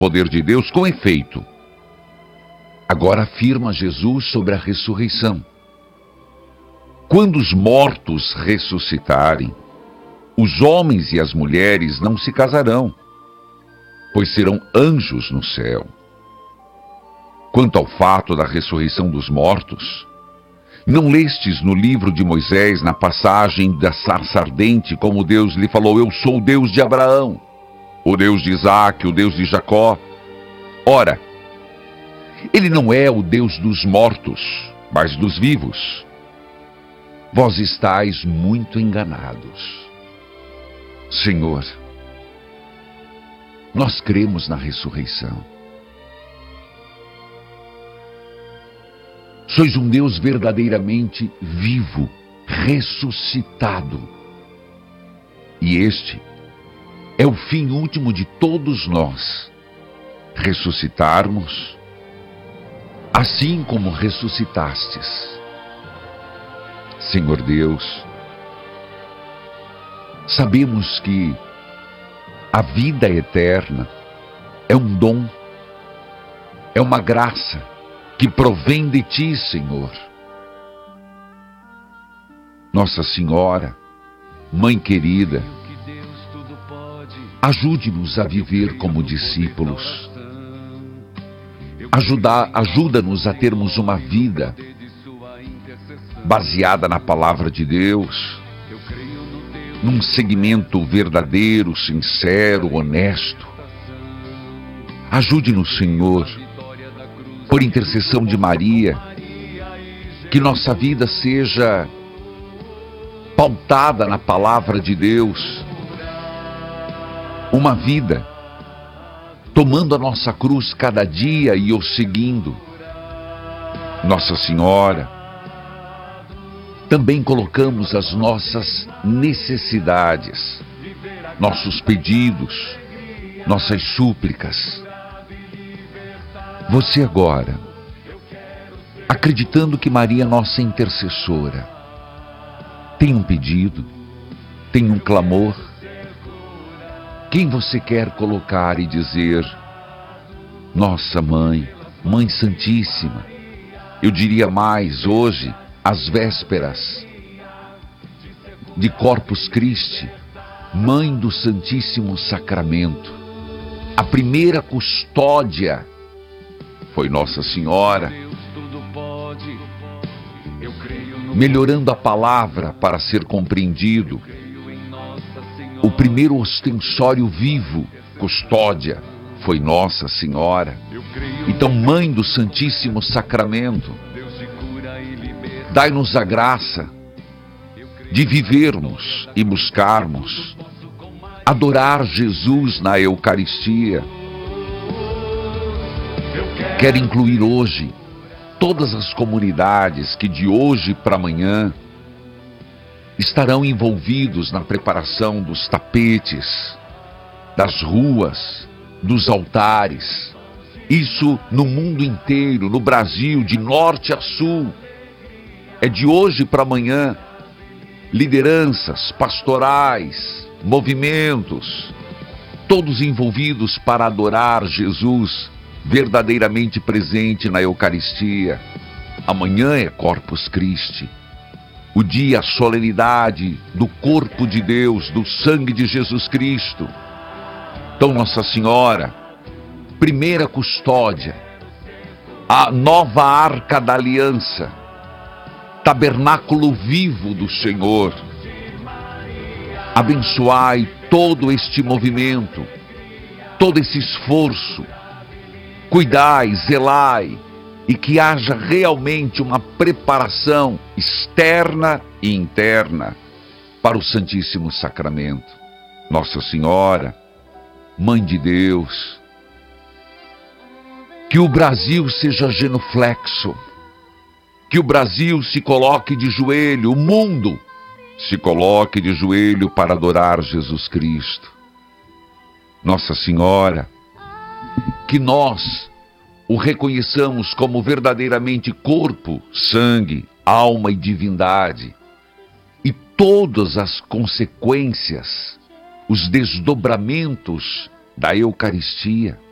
poder de Deus com efeito. Agora afirma Jesus sobre a ressurreição. Quando os mortos ressuscitarem, os homens e as mulheres não se casarão, pois serão anjos no céu. Quanto ao fato da ressurreição dos mortos, não lestes no livro de Moisés, na passagem da sarça ardente, como Deus lhe falou: eu sou o Deus de Abraão, o Deus de Isaque, o Deus de Jacó? Ora, ele não é o Deus dos mortos, mas dos vivos. Vós estáis muito enganados. Senhor, nós cremos na ressurreição. Sois um Deus verdadeiramente vivo, ressuscitado. E este é o fim último de todos nós, ressuscitarmos, assim como ressuscitastes. Senhor Deus, sabemos que a vida eterna é um dom, é uma graça que provém de Ti, Senhor. Nossa Senhora, Mãe querida, ajude-nos a viver como discípulos. Ajuda-nos a termos uma vida baseada na palavra de Deus, num segmento verdadeiro, sincero, honesto. Ajude-nos, Senhor, por intercessão de Maria, que nossa vida seja pautada na palavra de Deus, uma vida tomando a nossa cruz cada dia e o seguindo. Nossa Senhora, também colocamos as nossas necessidades, nossos pedidos, nossas súplicas. Você agora, acreditando que Maria é nossa intercessora, tem um pedido, tem um clamor, quem você quer colocar e dizer: nossa Mãe, Mãe Santíssima, eu diria mais, hoje, às vésperas de Corpus Christi, Mãe do Santíssimo Sacramento, a primeira custódia foi Nossa Senhora, melhorando a palavra para ser compreendido. O primeiro ostensório vivo, custódia, foi Nossa Senhora. Então, Mãe do Santíssimo Sacramento, dai-nos a graça de vivermos e buscarmos adorar Jesus na Eucaristia. Quero incluir hoje todas as comunidades que de hoje para amanhã estarão envolvidos na preparação dos tapetes, das ruas, dos altares. Isso no mundo inteiro, no Brasil, de norte a sul. É de hoje para amanhã. Lideranças pastorais, movimentos, todos envolvidos para adorar Jesus verdadeiramente presente na Eucaristia. Amanhã é Corpus Christi, o dia, a solenidade do corpo de Deus, do sangue de Jesus Cristo. Então, Nossa Senhora, primeira custódia, a nova arca da aliança, tabernáculo vivo do Senhor, abençoai todo este movimento, todo esse esforço, cuidai, zelai, e que haja realmente uma preparação externa e interna para o Santíssimo Sacramento. Nossa Senhora, Mãe de Deus, que o Brasil seja genuflexo, que o Brasil se coloque de joelho, o mundo se coloque de joelho para adorar Jesus Cristo. Nossa Senhora, que nós o reconheçamos como verdadeiramente corpo, sangue, alma e divindade, e todas as consequências, os desdobramentos da Eucaristia.